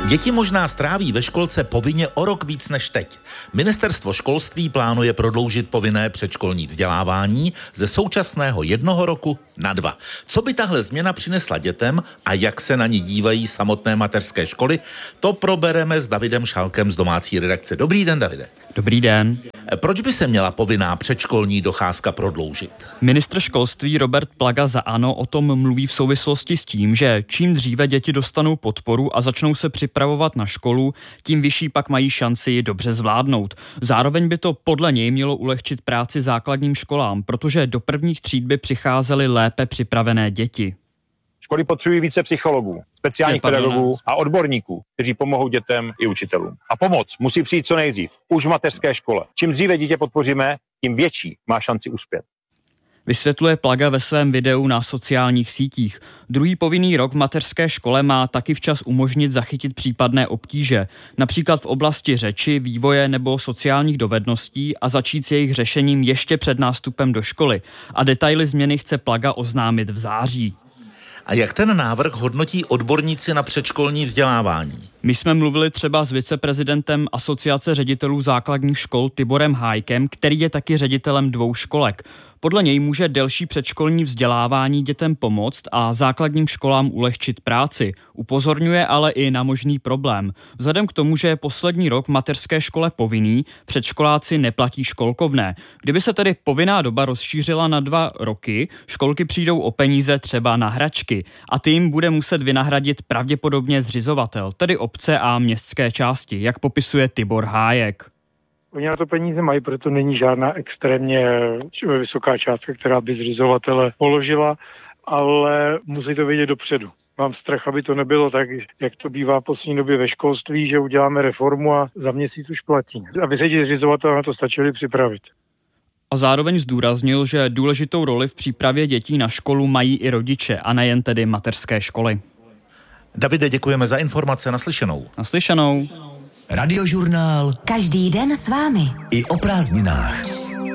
Děti možná stráví ve školce povinně o rok víc než teď. Ministerstvo školství plánuje prodloužit povinné předškolní vzdělávání ze současného 1 roku na 2. Co by tahle změna přinesla dětem a jak se na ní dívají samotné mateřské školy, to probereme s Davidem Šálkem z domácí redakce. Dobrý den, Davide. Dobrý den. Proč by se měla povinná předškolní docházka prodloužit? Ministr školství Robert Plaga za ANO o tom mluví v souvislosti s tím, že čím dříve děti dostanou podporu a začnou se připravovat na školu, tím vyšší pak mají šanci ji dobře zvládnout. Zároveň by to podle něj mělo ulehčit práci základním školám, protože do prvních tříd by přicházely lépe připravené děti. Školy potřebují více psychologů, speciálních pedagogů a odborníků, kteří pomohou dětem i učitelům. A pomoc musí přijít co nejdřív, už v mateřské škole. Čím dříve dítě podpoříme, tím větší má šanci uspět. Vysvětluje Plaga ve svém videu na sociálních sítích. Druhý povinný rok v mateřské škole má taky včas umožnit zachytit případné obtíže, například v oblasti řeči, vývoje nebo sociálních dovedností a začít s jejich řešením ještě před nástupem do školy. A detaily změny chce Plaga oznámit v září. A jak ten návrh hodnotí odborníci na předškolní vzdělávání? My jsme mluvili třeba s viceprezidentem Asociace ředitelů základních škol Tiborem Hájkem, který je taky ředitelem 2 školek. Podle něj může delší předškolní vzdělávání dětem pomoct a základním školám ulehčit práci. Upozorňuje ale i na možný problém. Vzhledem k tomu, že je poslední rok v mateřské škole povinný, předškoláci neplatí školkovné. Kdyby se tedy povinná doba rozšířila na 2 roky, školky přijdou o peníze třeba na hračky a ty jim bude muset vynahradit pravděpodobně zřizovatel, tedy obce a městské části, jak popisuje Tibor Hájek. Oni na to peníze mají, proto není žádná extrémně vysoká částka, která by zřizovatele položila, ale musí to vědět dopředu. Mám strach, aby to nebylo tak, jak to bývá v poslední době ve školství, že uděláme reformu a za měsíc už platí. Aby se ti zřizovatelé na to stačili připravit. A zároveň zdůraznil, že důležitou roli v přípravě dětí na školu mají i rodiče a nejen tedy mateřské školy. Davide, děkujeme za informace. Naslyšenou. Naslyšenou. Radiožurnál. Každý den s vámi. I o prázdninách.